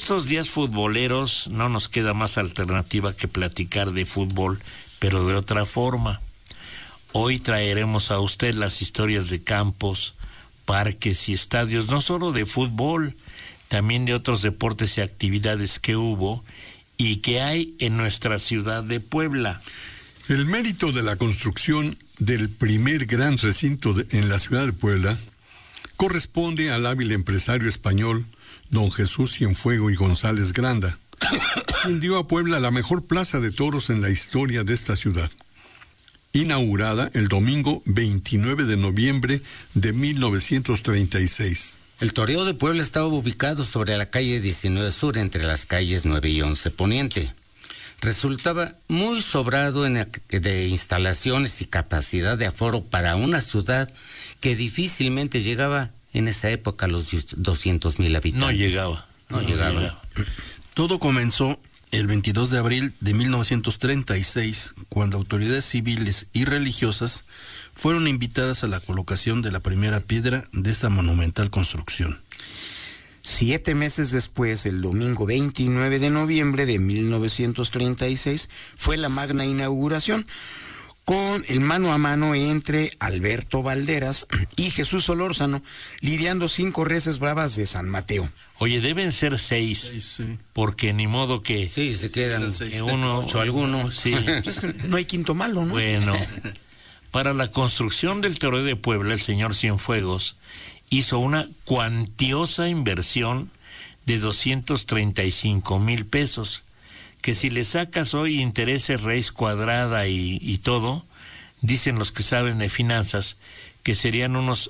estos días futboleros no nos queda más alternativa que platicar de fútbol, pero de otra forma. Hoy traeremos a usted las historias de campos, parques y estadios, no solo de fútbol, también de otros deportes y actividades que hubo y que hay en nuestra ciudad de Puebla. El mérito de la construcción del primer gran recinto en la ciudad de Puebla corresponde al hábil empresario español don Jesús Cienfuegos y González Granda, quien dio a Puebla la mejor plaza de toros en la historia de esta ciudad, inaugurada el domingo 29 de noviembre de 1936. El toreo de Puebla estaba ubicado sobre la calle 19 Sur, entre las calles 9 y 11 Poniente. Resultaba muy sobrado de instalaciones y capacidad de aforo para una ciudad que difícilmente llegaba en esa época a los 200,000 habitantes. No llegaba. Todo comenzó el 22 de abril de 1936, cuando autoridades civiles y religiosas fueron invitadas a la colocación de la primera piedra de esta monumental construcción. 7 meses después, el domingo 29 de noviembre de 1936, fue la magna inauguración, con el mano a mano entre Alberto Valderas y Jesús Solórzano, lidiando 5 reses bravas de San Mateo. Oye, deben ser 6, Sí. porque ni modo que... Sí, se quedan 8 alguno. Sí. Es que no hay quinto malo, ¿no? Bueno, para la construcción del toreo de Puebla, el señor Cienfuegos hizo una cuantiosa inversión de 235,000 pesos, que si le sacas hoy intereses, raíz cuadrada y todo, dicen los que saben de finanzas, que serían unos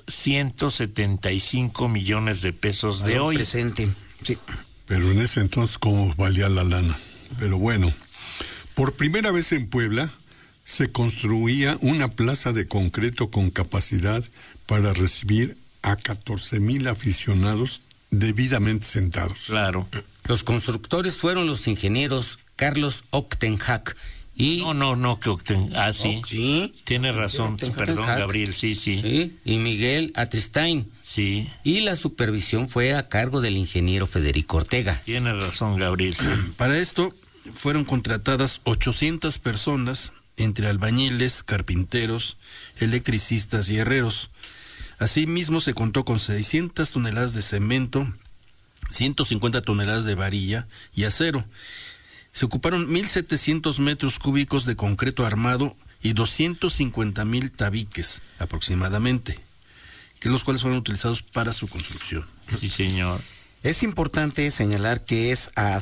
175 millones de pesos de hoy. Presente, sí. Pero en ese entonces, ¿cómo valía la lana? Pero bueno, por primera vez en Puebla se construía una plaza de concreto con capacidad para recibir a 14,000 aficionados debidamente sentados. Claro. Los constructores fueron los ingenieros Carlos Octenhack y... No, que sí. Sí. Tiene razón, perdón, Gabriel, sí. Sí, y Miguel Atristain. Sí. Y la supervisión fue a cargo del ingeniero Federico Ortega. Tiene razón, Gabriel, sí. Para esto fueron contratadas 800 personas, entre albañiles, carpinteros, electricistas y herreros. Asimismo se contó con 600 toneladas de cemento, 150 toneladas de varilla y acero. Se ocuparon 1,700 metros cúbicos de concreto armado y 250,000 tabiques aproximadamente, que los cuales fueron utilizados para su construcción. Sí, señor. Es importante señalar que es a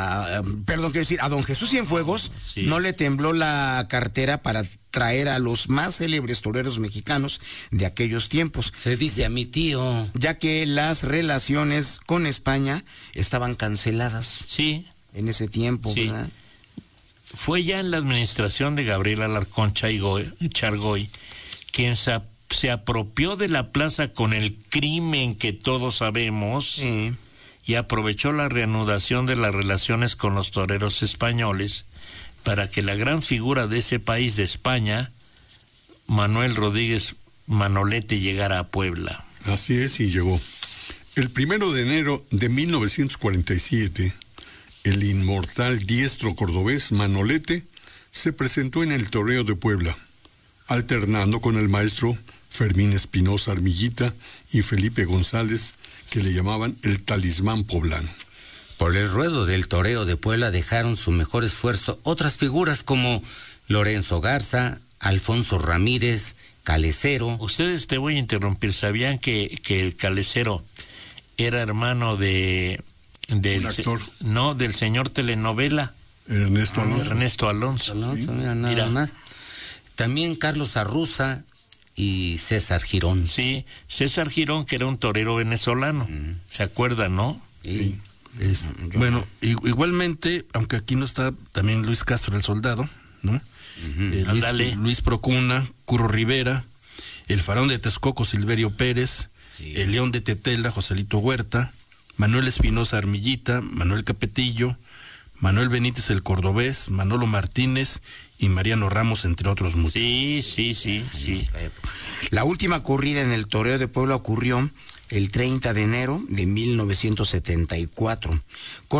don Jesús Cienfuegos Sí. no le tembló la cartera para traer a los más célebres toreros mexicanos de aquellos tiempos, Se dice a mi tío. ya que las relaciones con España estaban canceladas Sí. en ese tiempo, Sí. ¿verdad? Fue ya en la administración de Gabriel Alarcón Chargoy quien se apropió de la plaza con el crimen que todos sabemos Sí. y aprovechó la reanudación de las relaciones con los toreros españoles para que la gran figura de ese país, de España, Manuel Rodríguez Manolete, llegara a Puebla. Así es, y llegó. El 1 de enero de 1947, el inmortal diestro cordobés Manolete se presentó en el toreo de Puebla, alternando con el maestro Fermín Espinosa Armillita y Felipe González, que le llamaban el talismán poblano. Por el ruedo del toreo de Puebla dejaron su mejor esfuerzo otras figuras como Lorenzo Garza, Alfonso Ramírez, Calecero. Ustedes, te voy a interrumpir, ¿sabían que el Calecero era hermano del actor? No, del señor telenovela Ernesto Alonso. Ernesto Alonso. Alonso, mira. Más. También Carlos Arruza y César Girón. Sí, César Girón, que era un torero venezolano. ¿Se acuerdan, no? Sí. Bueno, igualmente, aunque aquí no está también Luis Castro el Soldado, ¿no? Luis Procuna, Curro Rivera, el Faraón de Texcoco, Silverio Pérez, el León de Tetela, Joselito Huerta, Manuel Espinosa Armillita, Manuel Capetillo, Manuel Benítez el Cordobés, Manolo Martínez y Mariano Ramos, entre otros muchos. Sí. La última corrida en el toreo de Puebla ocurrió el 30 de enero de 1974, con